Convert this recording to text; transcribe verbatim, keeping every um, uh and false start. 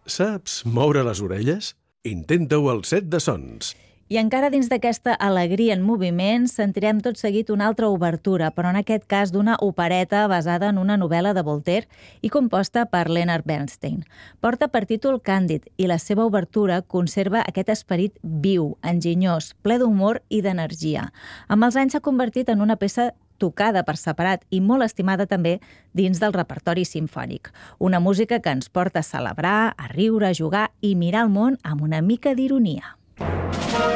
Saps moure les orelles? Intenta-ho al set de sons. I encara dins d'aquesta alegria en moviment, sentirem tot seguit una altra obertura, però en aquest cas d'una opereta basada en una novel·la de Voltaire i composta per Leonard Bernstein. Porta per títol Càndid i la seva obertura conserva aquest esperit viu, enginyós, ple d'humor i d'energia. Amb els anys s'ha convertit en una peça tocada per separat i molt estimada també dins del repertori simfònic. Una música que ens porta a celebrar, a riure, a jugar i mirar el món amb una mica d'ironia.